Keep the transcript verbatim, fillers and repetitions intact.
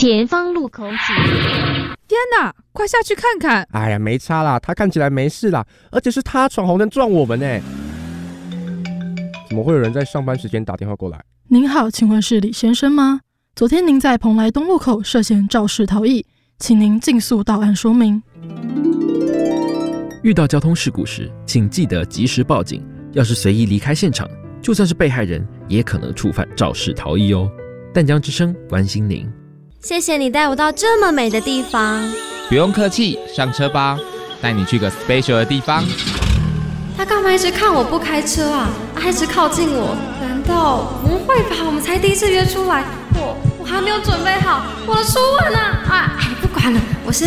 前方路口请。 天哪，快下去看看！ 哎呀，没差啦，他看起来没事啦，而且是他闯红灯撞我们呢。怎么会有人在上班时间打电话过来？ 您好，请问是李先生吗？昨天您在蓬莱东路口涉嫌肇事逃逸，请您尽速到案说明。 遇到交通事故时，请记得及时报警。要是随意离开现场，就算是被害人，也可能触犯肇事逃逸哦。淡江之声关心您。 谢谢你带我到这么美的地方。 不用客气，上车吧，带你去个 special 的地方。 他干嘛一直看我不开车啊？啊一直靠近我？难道不会吧？我们才第一次约出来，我我还没有准备好我的初吻呢！啊，哎，不管了，我先。